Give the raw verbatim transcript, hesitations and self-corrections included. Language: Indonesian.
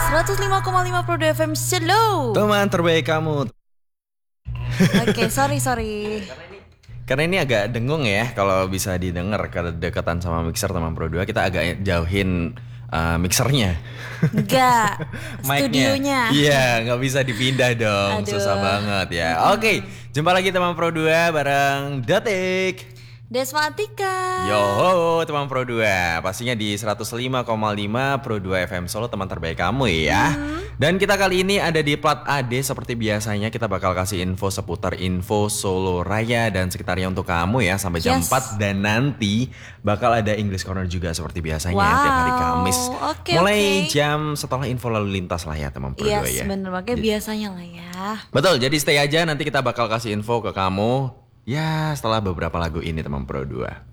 seratus lima koma lima Pro dua F M Slow. Teman terbaik kamu. Oke, okay, sorry sorry. Karena ini agak dengung ya kalau bisa didengar kedekatan sama mixer teman Pro dua, kita agak jauhin uh, mixernya. Enggak. Studionya. Iya, nggak bisa dipindah dong. Aduh. Susah banget ya. Hmm. Oke, okay, jumpa lagi teman Pro dua bareng Detik. Desma Atika. Yo, teman Pro dua. Pastinya di seratus lima koma lima Pro dua F M Solo, teman terbaik kamu ya. Hmm. Dan kita kali ini ada di plat A D seperti biasanya. Kita bakal kasih info seputar info Solo Raya dan sekitarnya untuk kamu ya sampai jam yes. empat. Dan nanti bakal ada English Corner juga seperti biasanya wow. ya, tiap hari Kamis. Okay, Mulai okay. jam setelah info lalu lintas lah ya teman Pro yes, dua ya. Yes, bener banget biasanya lah ya. Betul, jadi stay aja, nanti kita bakal kasih info ke kamu. Ya, setelah beberapa lagu ini teman Pro dua.